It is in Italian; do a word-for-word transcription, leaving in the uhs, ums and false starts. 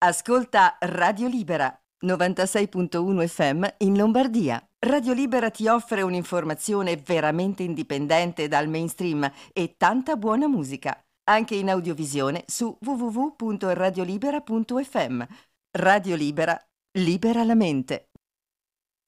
Ascolta Radio Libera, novantasei virgola uno F M in Lombardia. Radio Libera ti offre un'informazione veramente indipendente dal mainstream e tanta buona musica, anche in audiovisione su w w w punto radiolibera punto f m. Radio Libera, libera la mente.